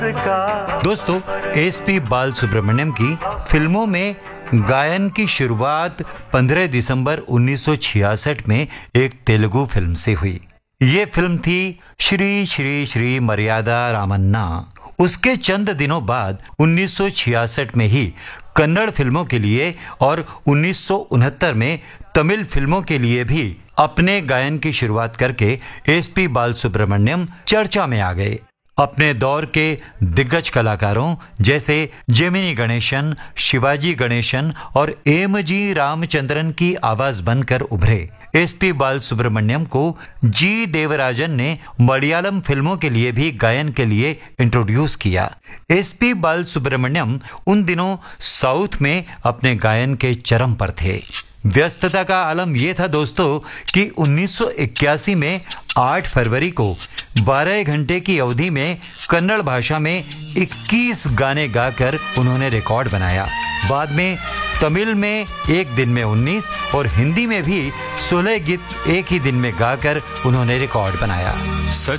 दोस्तों, एसपी बालसुब्रमण्यम की फिल्मों में गायन की शुरुआत 15 दिसंबर 1966 में एक तेलुगु फिल्म से हुई। ये फिल्म थी श्री श्री श्री मर्यादा रामन्ना। उसके चंद दिनों बाद 1966 में ही कन्नड़ फिल्मों के लिए और 1969 में तमिल फिल्मों के लिए भी अपने गायन की शुरुआत करके एसपी बालसुब्रमण्यम चर्चा में आ गए। अपने दौर के दिग्गज कलाकारों जैसे जेमिनी गणेशन, शिवाजी गणेशन और एम.जी. रामचंद्रन की आवाज बनकर उभरे। एसपी बालसुब्रमण्यम को जी देवराजन ने मलयालम फिल्मों के लिए भी गायन के लिए इंट्रोड्यूस किया। एसपी बालसुब्रमण्यम उन दिनों साउथ में अपने गायन के चरम पर थे। व्यस्तता का आलम यह था दोस्तों कि 1981 में 8 फरवरी को 12 घंटे की अवधि में कन्नड़ भाषा में 21 गाने गाकर उन्होंने रिकॉर्ड बनाया। बाद में तमिल में एक दिन में 19 और हिंदी में भी 16 गीत एक ही दिन में गाकर उन्होंने रिकॉर्ड बनाया।